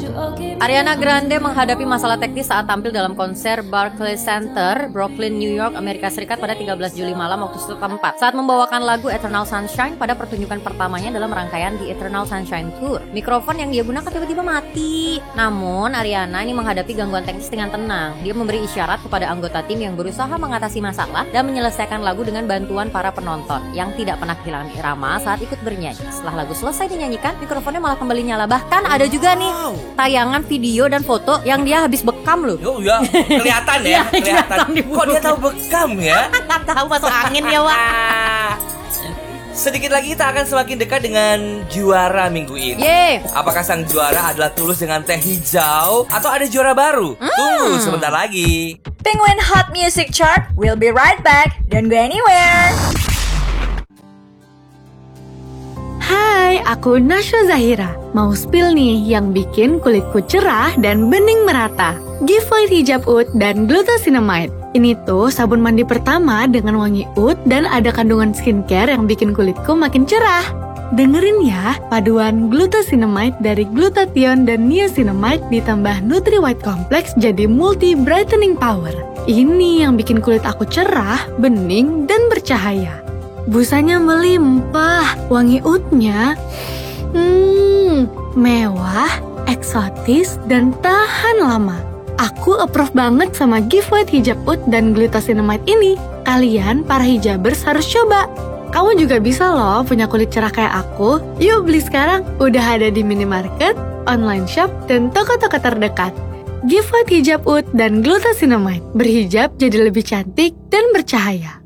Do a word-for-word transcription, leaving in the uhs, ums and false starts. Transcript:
Ariana Grande menghadapi masalah teknis saat tampil dalam konser Barclays Center, Brooklyn, New York, Amerika Serikat pada tiga belas Juli malam waktu setempat saat membawakan lagu Eternal Sunshine pada pertunjukan pertamanya dalam rangkaian The Eternal Sunshine Tour. Mikrofon yang dia gunakan tiba-tiba mati. Namun Ariana ini menghadapi gangguan teknis dengan tenang. Dia memberi isyarat kepada anggota tim yang berusaha mengatasi masalah dan menyelesaikan lagu dengan bantuan para penonton yang tidak pernah kehilangan irama saat ikut bernyanyi. Setelah lagu selesai dinyanyikan, mikrofonnya malah kembali nyala. Bahkan ada juga nih tayangan video dan foto yang dia habis bekam loh. Oh ya, kelihatan ya, kelihatan. Kok dia tahu bekam ya? Nggak tahu masuk angin ya, Wak. Sedikit lagi kita akan semakin dekat dengan juara minggu ini. Yeay. Apakah sang juara adalah Tulus dengan teh hijau atau ada juara baru? Hmm. Tunggu sebentar lagi. Penguin Hot Music Chart will be right back. Don't go anywhere. Hai, aku Nasya Zahira. Mau spill nih yang bikin kulitku cerah dan bening merata. Giveaway hijab oud dan glucosinamide. Ini tuh sabun mandi pertama dengan wangi oud dan ada kandungan skincare yang bikin kulitku makin cerah. Dengerin ya, paduan glucosinamide dari glutathione dan niacinamide ditambah Nutri White Complex jadi multi brightening power. Ini yang bikin kulit aku cerah, bening, dan bercahaya. Busanya melimpah, wangi oudnya hmm, mewah, eksotis, dan tahan lama. Aku approve banget sama giveaway hijab oud dan glucosinamide ini. Kalian para hijabers harus coba. Kamu juga bisa loh punya kulit cerah kayak aku. Yuk beli sekarang, udah ada di minimarket, online shop, dan toko-toko terdekat. Giveaway hijab oud dan glucosinamide. Berhijab jadi lebih cantik dan bercahaya.